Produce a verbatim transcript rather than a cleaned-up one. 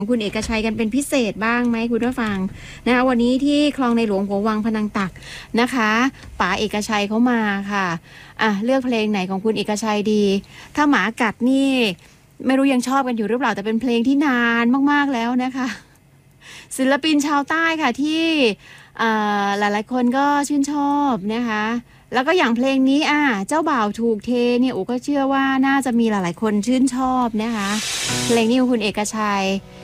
คุณเอกชัยกันเป็นพิเศษบ้างไหมคุณผู้ฟังนะคะวันนี้ที่คลองในหลวงหัววังพนังตักนะคะป๋าเอกชัยเขามาค่ะอ่ะเลือกเพลงไหนของคุณเอกชัยดีถ้าหมากัดนี่ไม่รู้ยังชอบกันอยู่หรือเปล่าแต่เป็นเพลงที่นานมากๆแล้วนะคะศิลปินชาวใต้ค่ะที่หลายๆคนก็ชื่นชอบนะคะแล้วก็อย่างเพลงนี้อ่ะเจ้าบ่าวถูกเทเนี่ยโอ้ก็เชื่อว่าน่าจะมีหลายๆคนชื่นชอบนะคะเพลงนี้ของคุณเอกชัย